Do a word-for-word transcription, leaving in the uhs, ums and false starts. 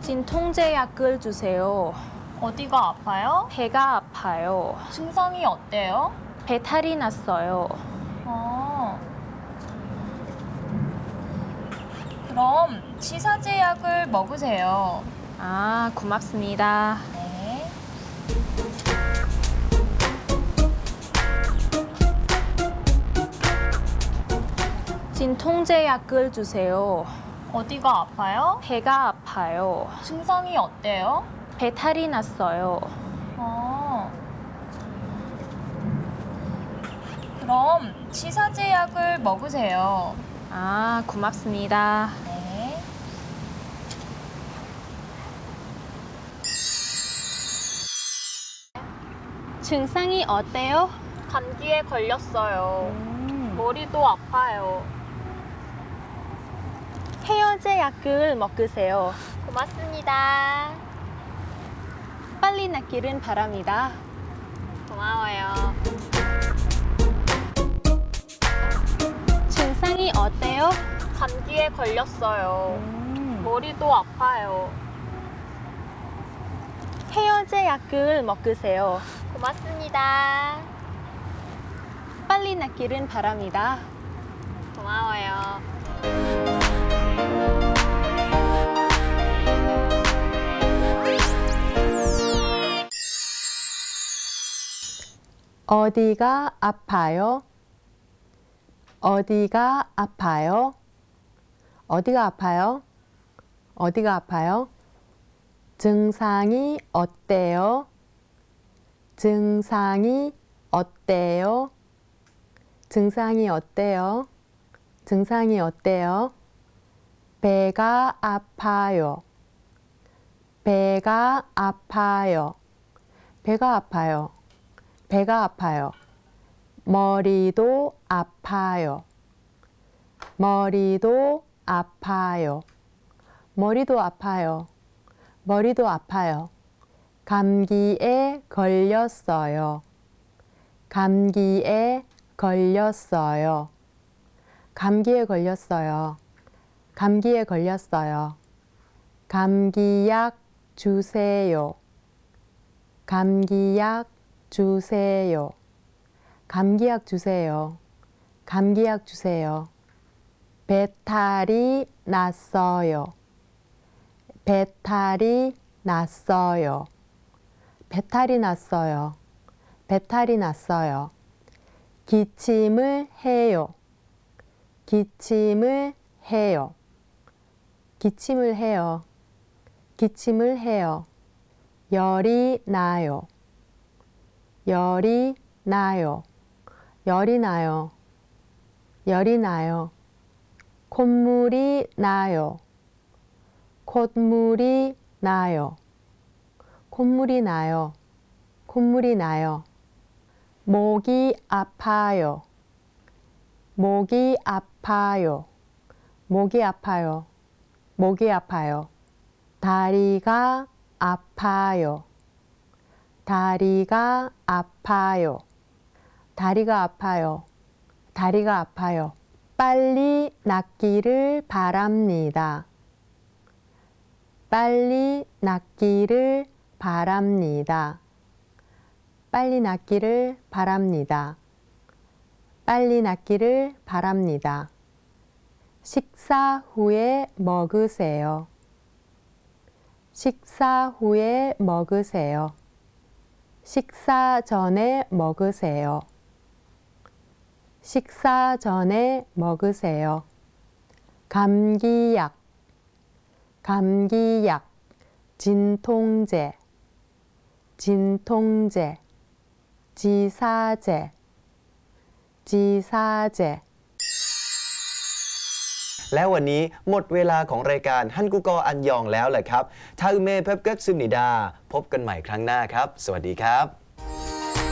진통제약을 주세요. 어디가 아파요? 배가 아파요. 증상이 어때요? 배탈이 났어요. 어. 그럼 치사제약을 먹으세요. 아, 고맙습니다. 네. 진통제약을 주세요. 어디가 아파요? 배가 아파요. 증상이 어때요? 배탈이 났어요. 어. 그럼 치사제약을 먹으세요. 아, 고맙습니다. 네. 증상이 어때요? 감기에 걸렸어요. 음. 머리도 아파요. 해열제약을 먹으세요. 고맙습니다. 빨리 낫기를 바랍니다. 고마워요. 증상이 어때요? 감기에 걸렸어요. 음. 머리도 아파요. 해열제약을 먹으세요. 고맙습니다. 빨리 낫기를 바랍니다. 고마워요. 어디가 아파요? 어디가 아파요? 어디가 아파요? 어디가 아파요? 증상이 어때요? 증상이 어때요? 증상이 어때요? 증상이 어때요? 배가 아파요. 배가 아파요. 배가 아파요. 배가 아파요. 머리도 아파요. 머리도 아파요. 머리도 아파요. 머리도 아파요. 감기에 걸렸어요. 감기에 걸렸어요. 감기에 걸렸어요. 감기에 걸렸어요. 감기약 주세요. 감기약 주세요. 감기약 주세요. 감기약 주세요. 배탈이 났어요. 배탈이 났어요. 배탈이 났어요. 배탈이 났어요. 기침을 해요. 기침을 해요. 기침을 해요. 기침을 해요. 열이 나요. 열이 나요. 열이 나요. 열이 나요. 콧물이 나요. 콧물이 나요. 콧물이 나요. 콧물이 나요. 목이 아파요. 목이 아파요. 목이 아파요. 목이 아파요. 다리가 아파요. 다리가 아파요. 다리가 아파요. 다리가 아파요. 빨리 낫기를 바랍니다. 빨리 낫기를 바랍니다. 빨리 낫기를 바랍니다. 빨리 낫기를 바랍니다. 식사 후에 먹으세요. 식사 후에 먹으세요. 식사 전에 먹으세요. 식사 전에 먹으세요. 감기약, 감기약, 진통제, 진통제, 지사제, 지사제. แล้ววันนี้หมดเวลาของรายการฮันกุกออันยองแล้วแหละครับทาอุเมเพบกัตซึมนิดาพบกันใหม่ครั้งหน้าครับสวัสดีครับ